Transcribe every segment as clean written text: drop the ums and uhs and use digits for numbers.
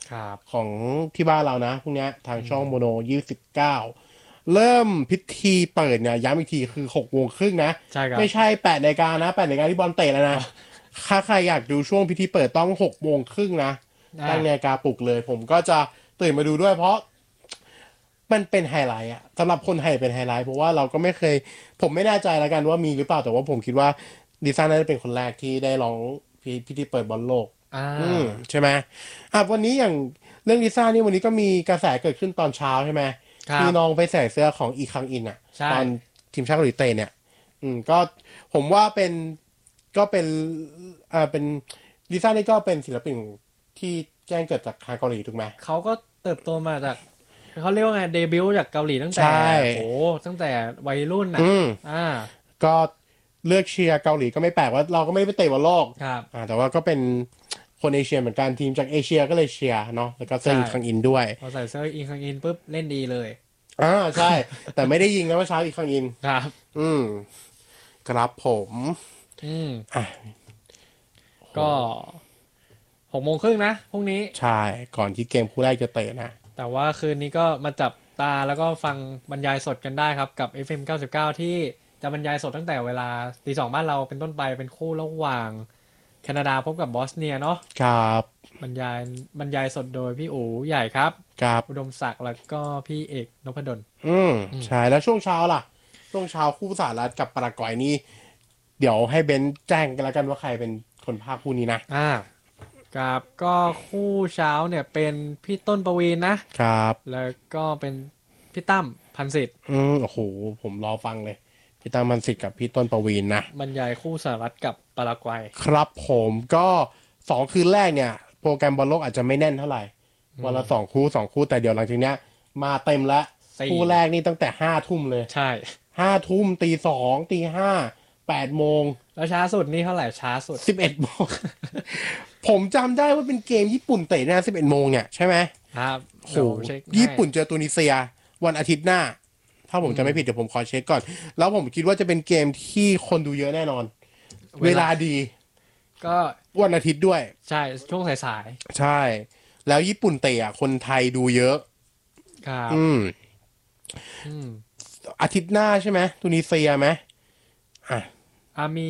ครับของที่บ้านเรานะพวกเนี้ยทางช่องโมโน29เริ่มพิธีเปิดเนี่ยย้ำอีกทีคือ6 โมงครึ่งนะใช่ครับไม่ใช่8 นาฬิกานะ8 นาฬิกาที่บอลเตะแล้วนะอ๋อถ้าใครอยากดูช่วงพิธีเปิดต้อง6 โมงครึ่งนะอ่าตั้งนาฬิกาปลุกเลยผมก็จะตื่นมาดูด้วยเพราะมันเป็นไฮไลท์อะสำหรับคนไทยเป็นไฮไลท์เพราะว่าเราก็ไม่เคยผมไม่แน่ใจแล้วกันว่ามีหรือเปล่าแต่ว่าผมคิดว่าดิซ่าน่าจะเป็นคนแรกที่ได้ร้องพิธีเปิดบอลโลกอ่ใช่ไหมวันนี้อย่างเรื่องลิซ่านี่วันนี้ก็มีกระแสเกิดขึ้นตอนเช้าใช่ไหมครับที่น้องไปใส่เสื้อของอีคังอินอะใช่ตอนทีมชาติเกาหลีเตะเนี่ยก็ผมว่าเป็นก็เป็นเป็นลิซ่านี่ก็เป็นศิลปินที่แจ้งเกิดจากทางเกาหลีถูกไหมเขาก็เติบโตมาจากเขาเรียกว่าไงเดบิวต์จากเกาหลีตั้งแต่ใช่โหตั้งแต่วัยรุ่นน่ะอืมอ่าก็เลือกเชียร์เกาหลีก็ไม่แปลกว่าเราก็ไม่ได้ไปเตะบอลโลกครับแต่ว่าก็เป็นคนเอเชียเหมือนกันทีมจากเอเชียก็เลยเชียร์เนาะแล้วก็เซอใช่ร์อีคังอินด้วยพอใส่เสื้ออินคังอินปุ๊บเล่นดีเลยใช่แต่ไม่ได้ยิงนะเมื่อเช้าอีคังอินครับอืมครับผมอืมอ่ะโก็ห 6 โมงครึ่งนะพรุ่งนี้ใช่ก่อนที่เกมคู่แรกจะเตะนะแต่ว่าคืนนี้ก็มาจับตาแล้วก็ฟังบรรยายสดกันได้ครับกับ FM 99ที่จะบรรยายสดตั้งแต่เวลาตี 2บ้านเราเป็นต้นไปเป็นคู่ระหว่างแคนาดาพบกับบอสเนียเนาะครับบรรยายบรรยายสดโดยพี่อู๋ใหญ่ครับครับอุดมศักดิ์แล้วก็พี่เอกนพดลอืมอืมใช่แล้วช่วงเช้าล่ะช่วงเช้าคู่สหรัฐกับปารากวัยนี่เดี๋ยวให้เบนซ์แจ้งกันแล้วกันว่าใครเป็นคนพากย์คู่นี้นะอ่ากับก็คู่เช้าเนี่ยเป็นพี่ต้นประวีนนะครับแล้วก็เป็นพี่ตั้มพันสิทธิ์โอ้โหผมรอฟังเลยพี่ตั้งมันสิทธิ์กับพี่ต้นประวีนนะบรรยายคู่สหรัฐกับปารากวัยครับผมก็2 คืนแรกเนี่ยโปรแกรมบอลโลกอาจจะไม่แน่นเท่าไหร่วันละ2 คู่แต่เดี๋ยวหลังจากเนี้ยมาเต็มแล้วสี่คู่แรกนี่ตั้งแต่5 ทุ่มเลยใช่ 5 ทุ่มตี 2ตี 58 โมงแล้วช้าสุดนี่เท่าไหร่ช้าสุด 11 โมงผมจำได้ว่าเป็นเกมญี่ปุ่นเตะนะ11 โมงเนี่ยใช่ไหมครับโหเดี๋ยวผมเช็คให้ญี่ปุ่นเจอตูนิเซียวันอาทิตย์หน้าถ้าผมจะไม่ผิดเดี๋ยวผมขอเช็คก่อนแล้วผมคิดว่าจะเป็นเกมที่คนดูเยอะแน่นอนเวลาเวลาดีก็วันอาทิตย์ด้วยใช่ช่วงสายใช่แล้วญี่ปุ่นเตะคนไทยดูเยอะๆครับอืมอืมอาทิตย์หน้าใช่ไหมตูนิเซียไหมอ่ะมี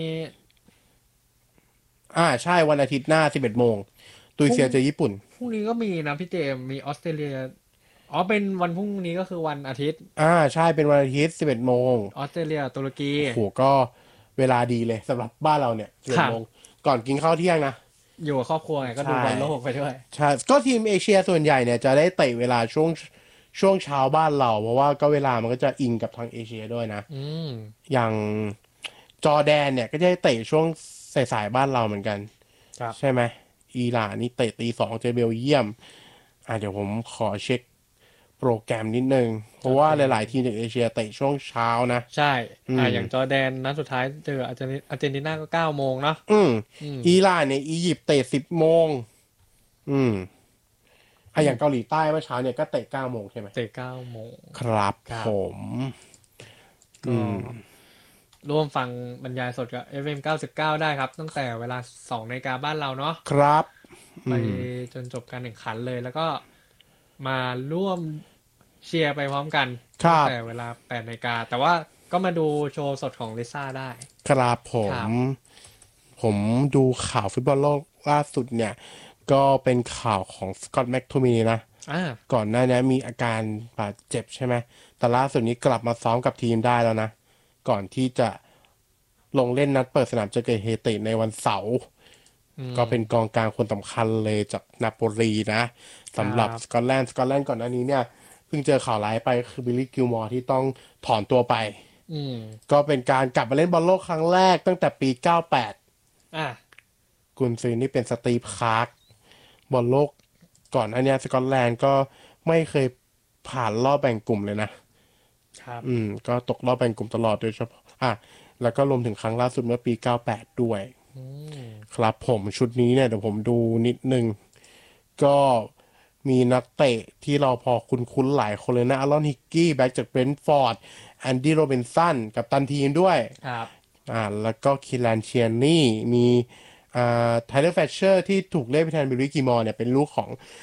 ใช่วันอาทิตย์หน้า11 โมงตูพรุ่งนิเซียเจอญี่ปุ่นพรุ่งนี้ก็มีนะพี่เจมส์มีออสเตรเลียอ๋อเป็นวันพรุ่งนี้ก็คือวันอาทิตย์ใช่เป็นวันอาทิตย์11 โมงออสเตรเลียตุรกีโหก็เวลาดีเลยสำหรับบ้านเราเนี่ยสิบครับเอ็ดโมงก่อนกินข้าวเที่ยงนะอยู่กับครอบครัวไงก็ดูใช่บอลโลกไปด้วยใช่ก็ทีมเอเชียส่วนใหญ่เนี่ยจะได้เตะเวลาช่วงเช้าบ้านเราเพราะว่าก็เวลามันก็จะอิงกับทางเอเชียด้วยนะอืมอย่างจอร์แดนเนี่ยก็จะได้เตะช่วงสายๆบ้านเราเหมือนกันครับใช่ไหมอิหร่านนี่เตะตี 2เจอเบลเยียมเดี๋ยวผมขอเช็คโปรแกรมนิดนึงเพราะว่าโอเคหลายๆทีมจากเอเชียเตะช่วงเช้านะใช่อืมอย่างจอร์แดนนัดสุดท้ายเจออาร์เจนตินาก็9 โมงเนาะอืมอืมอิหร่านเนี่ยอียิปต์เตะ10 โมงอืมอย่างเกาหลีใต้เมื่อเช้าเนี่ยก็เตะ9 โมงใช่ไหมเตะ9 โมงครับผครับมอืก็มร่วมฟังบรรยายสดกับ FM 99ได้ครับตั้งแต่เวลา2 นาฬิกาบ้านเราเนาะครับไปอืมจนจบการแข่งขันเลยแล้วก็มาร่วมเชียร์ไปพร้อมกันตั้งครับแต่เวลา8 นาฬิกาแต่ว่าก็มาดูโชว์สดของลิซ่าได้ครับผมครับผมดูข่าวฟุตบอลโลกล่าสุดเนี่ยก็เป็นข่าวของสกอตต์แม็กโทมินีนะอ่าก่อนหน้านี้มีอาการบาดเจ็บใช่ไหมแต่ล่าสุดนี้กลับมาซ้อมกับทีมได้แล้วนะก่อนที่จะลงเล่นนัดเปิดสนามเจอกับเฮติในวันเสาร์อืมก็เป็นกองกลางคนสำคัญเลยจากนาโปลีนะครัสำหรับบสกอตแลนด์ก่อนหน้านี้เนี่ยเพิ่งเจอข่าวร้ายไปคือบิลลี่กิลมอร์ที่ต้องถอนตัวไปอืมก็เป็นการกลับมาเล่นบอลโลกครั้งแรกตั้งแต่ปี 98 อ่ากุนซือนี่เป็นสตีฟคาร์กบอลโลกก่อนอันเนี้ยสกอตแลนด์ก็ไม่เคยผ่านรอบแบ่งกลุ่มเลยนะครับก็ตกรอบแบ่งกลุ่มตลอดโดยเฉพาะแล้วก็รวมถึงครั้งล่าสุดเมื่อปี 98ด้วยอืมครับผมชุดนี้เนี่ยเดี๋ยวผมดูนิดนึง ก็มีนักเตะที่เราพอคุ้นๆหลายคนเลยนะอารอนฮิกกี้แบ็กจากเบรนท์ฟอร์ดแอนดี้โรบินสันกับตันทีมด้วยครับแล้วก็คิลันเชียนี่มีไทเลอร์แฟชเชอร์ที่ถูกเรียกไปแทนบิลลี่กิมอร์เนี่ยเป็นลูกของ